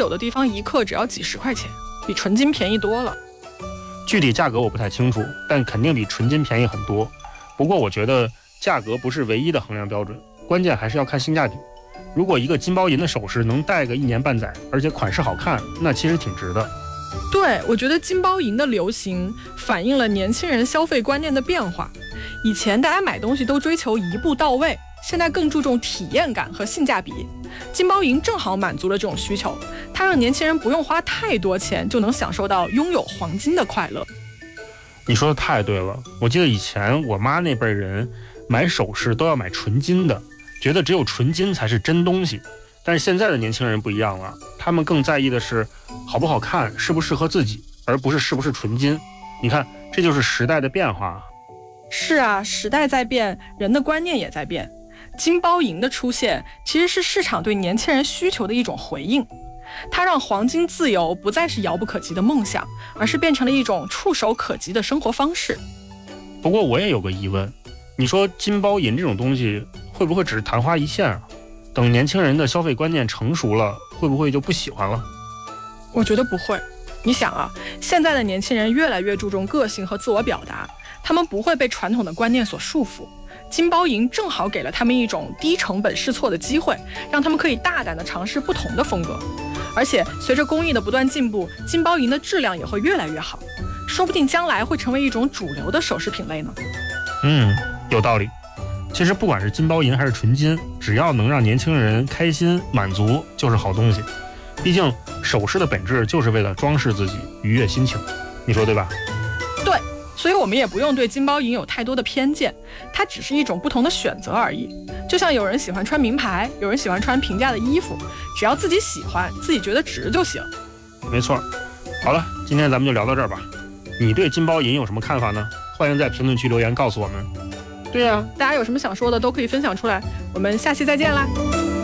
有的地方1克只要几10块钱，比纯金便宜多了。 具体价格我不太清楚，但肯定比纯金便宜很多。不过我觉得价格不是唯一的衡量标准，关键还是要看性价比。如果一个金包银的首饰能戴个1年半载，而且款式好看，那其实挺值的。 对，我觉得金包银的流行反映了年轻人消费观念的变化。以前大家买东西都追求一步到位，现在更注重体验感和性价比。金包银正好满足了这种需求，它让年轻人不用花太多钱就能享受到拥有黄金的快乐。 你说的太对了，我记得以前我妈那辈人买首饰都要买纯金的，觉得只有纯金才是真东西。但是现在的年轻人不一样了，他们更在意的是好不好看，适不适合自己，而不是是不是纯金。你看，这就是时代的变化。 是啊，时代在变，人的观念也在变。金包银的出现其实是市场对年轻人需求的一种回应，它让黄金自由不再是遥不可及的梦想，而是变成了一种触手可及的生活方式。 不过我也有个疑问，你说金包银这种东西会不会只是昙花一现啊？等年轻人的消费观念成熟了，会不会就不喜欢了？ 我觉得不会。你想啊，现在的年轻人越来越注重个性和自我表达，他们不会被传统的观念所束缚。金包银正好给了他们一种低成本试错的机会，让他们可以大胆地尝试不同的风格。而且随着工艺的不断进步，金包银的质量也会越来越好，说不定将来会成为一种主流的首饰品类呢。 有道理。其实不管是金包银还是纯金，只要能让年轻人开心满足，就是好东西。毕竟首饰的本质就是为了装饰自己，愉悦心情，你说对吧？ 对，所以我们也不用对金包银有太多的偏见，它只是一种不同的选择而已。就像有人喜欢穿名牌，有人喜欢穿平价的衣服，只要自己喜欢，自己觉得值就行。 没错。好了，今天咱们就聊到这儿吧。你对金包银有什么看法呢？欢迎在评论区留言告诉我们。 对啊，大家有什么想说的都可以分享出来。我们下期再见啦。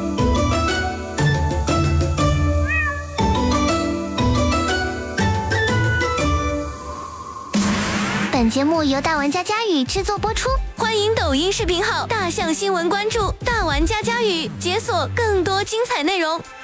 本节目由大玩家佳宇制作播出，欢迎抖音视频号大象新闻关注大玩家佳宇，解锁更多精彩内容。